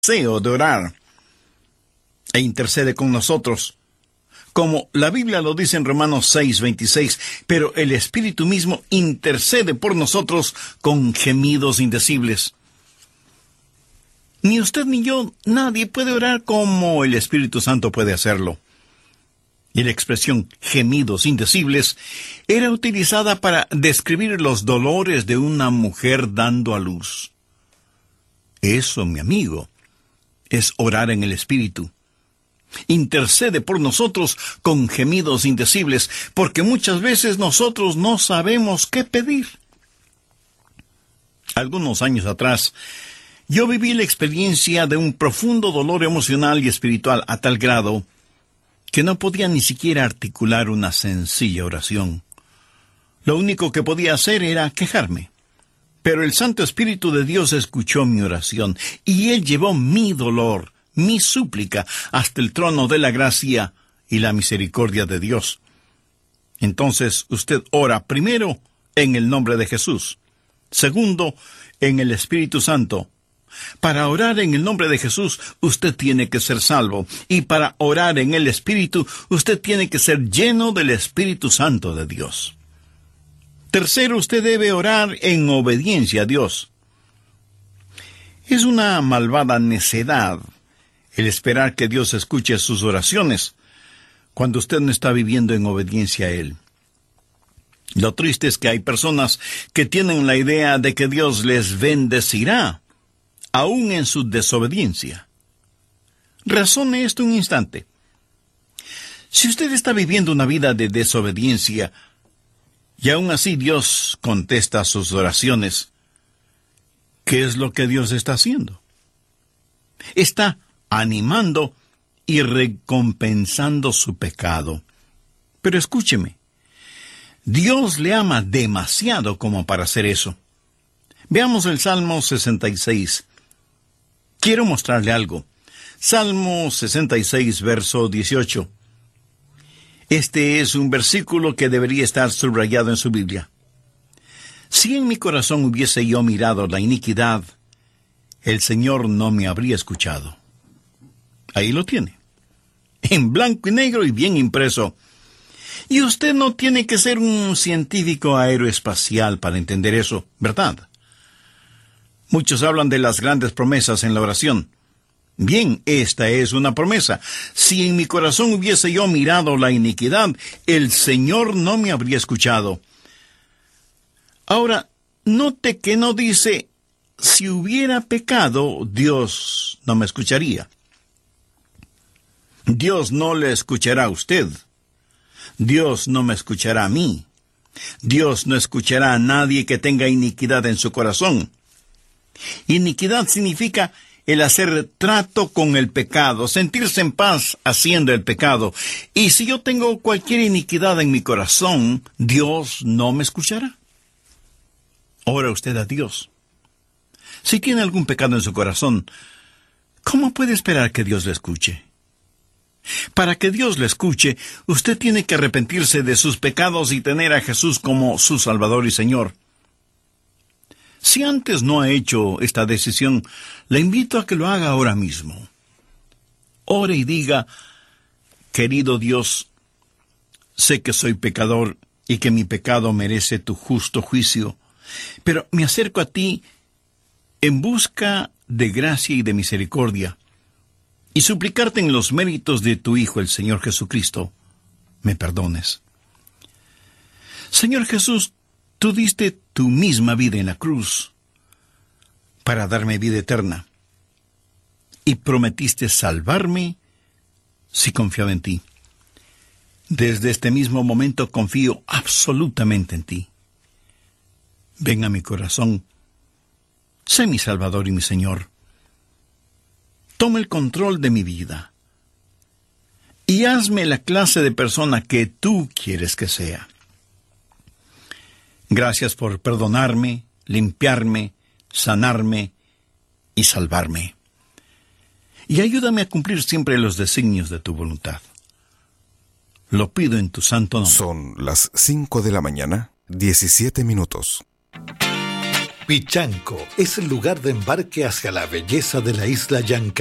deseo de orar e intercede con nosotros, como la Biblia lo dice en Romanos 6:26, pero el Espíritu mismo intercede por nosotros con gemidos indecibles. Ni usted ni yo, nadie puede orar como el Espíritu Santo puede hacerlo. Y la expresión gemidos indecibles era utilizada para describir los dolores de una mujer dando a luz. Eso, mi amigo, es orar en el Espíritu. Intercede por nosotros con gemidos indecibles, porque muchas veces nosotros no sabemos qué pedir. Algunos años atrás, yo viví la experiencia de un profundo dolor emocional y espiritual a tal grado que no podía ni siquiera articular una sencilla oración. Lo único que podía hacer era quejarme. Pero el Santo Espíritu de Dios escuchó mi oración, y Él llevó mi dolor, mi súplica, hasta el trono de la gracia y la misericordia de Dios. Entonces usted ora primero en el nombre de Jesús, segundo en el Espíritu Santo. Para orar en el nombre de Jesús, usted tiene que ser salvo, y para orar en el Espíritu, usted tiene que ser lleno del Espíritu Santo de Dios. Tercero, usted debe orar en obediencia a Dios. Es una malvada necedad el esperar que Dios escuche sus oraciones cuando usted no está viviendo en obediencia a Él. Lo triste es que hay personas que tienen la idea de que Dios les bendecirá, aún en su desobediencia. Razone esto un instante. Si usted está viviendo una vida de desobediencia, y aún así Dios contesta sus oraciones, ¿qué es lo que Dios está haciendo? Está animando y recompensando su pecado. Pero escúcheme, Dios le ama demasiado como para hacer eso. Veamos el Salmo 66. Quiero mostrarle algo. Salmo 66, verso 18. Este es un versículo que debería estar subrayado en su Biblia. Si en mi corazón hubiese yo mirado la iniquidad, el Señor no me habría escuchado. Ahí lo tiene, en blanco y negro y bien impreso. Y usted no tiene que ser un científico aeroespacial para entender eso, ¿verdad? Muchos hablan de las grandes promesas en la oración. Bien, esta es una promesa. Si en mi corazón hubiese yo mirado la iniquidad, el Señor no me habría escuchado. Ahora, note que no dice, si hubiera pecado, Dios no me escucharía. Dios no le escuchará a usted. Dios no me escuchará a mí. Dios no escuchará a nadie que tenga iniquidad en su corazón. Iniquidad significa el hacer trato con el pecado, sentirse en paz haciendo el pecado. Y si yo tengo cualquier iniquidad en mi corazón, Dios no me escuchará. Ora usted a Dios. Si tiene algún pecado en su corazón, ¿cómo puede esperar que Dios le escuche? Para que Dios le escuche, usted tiene que arrepentirse de sus pecados y tener a Jesús como su Salvador y Señor. Si antes no ha hecho esta decisión, le invito a que lo haga ahora mismo. Ore y diga, querido Dios, sé que soy pecador y que mi pecado merece tu justo juicio, pero me acerco a ti en busca de gracia y de misericordia, y suplicarte en los méritos de tu Hijo, el Señor Jesucristo, me perdones. Señor Jesús, tú diste tu misma vida en la cruz para darme vida eterna, y prometiste salvarme si confiaba en ti. Desde este mismo momento confío absolutamente en ti. Ven a mi corazón, sé mi Salvador y mi Señor. Toma el control de mi vida y hazme la clase de persona que tú quieres que sea. Gracias por perdonarme, limpiarme, sanarme y salvarme. Y ayúdame a cumplir siempre los designios de tu voluntad. Lo pido en tu santo nombre. Son las 5 de la mañana, 17 minutos. Pichanco es el lugar de embarque hacia la belleza de la isla Yanca.